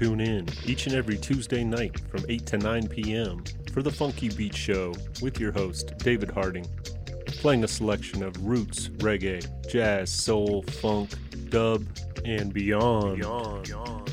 tune in each and every Tuesday night from 8 to 9 p.m. for the Funky Beat Show with your host, David Harding, playing a selection of roots, reggae, jazz, soul, funk, dub, and beyond.